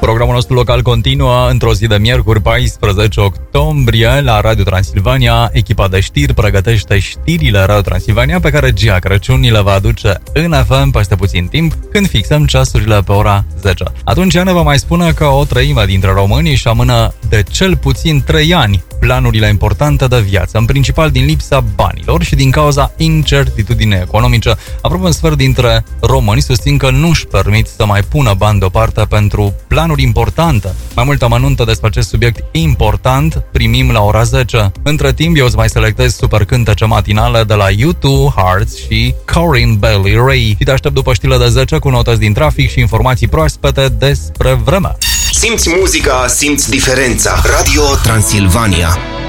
Programul nostru local continuă într-o zi de miercuri, 14 octombrie, la Radio Transilvania. Echipa de știri pregătește știrile Radio Transilvania pe care Gia Crăciun ni le va aduce în FM peste puțin timp, când fixăm ceasurile pe ora 10. Atunci ea ne va mai spune că o treime dintre români își amână de cel puțin 3 ani planurile importante de viață, în principal din lipsa banilor și din cauza incertitudinii economice. Aproape un sfert dintre români susțin că nu își permit să mai pună bani deoparte pentru planuri importante. Mai multe amănunte despre acest subiect important primim la ora 10. Între timp, eu îți mai selectez super cântece matinale de la U2, Hearts și Corinne Bailey Rae. Și te aștept după știrile de 10 cu notăți din trafic și informații proaspete despre vreme. Simți muzica, simți diferența. Radio Transilvania.